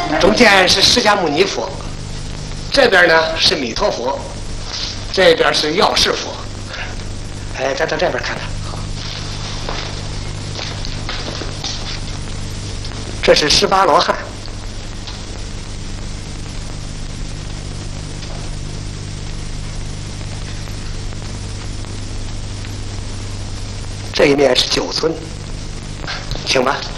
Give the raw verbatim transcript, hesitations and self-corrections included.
中间是释迦牟尼佛，这边呢是弥陀佛，这边是药师佛。哎，咱到这边看看。好，这是十八罗汉。这一面是九尊，请吧。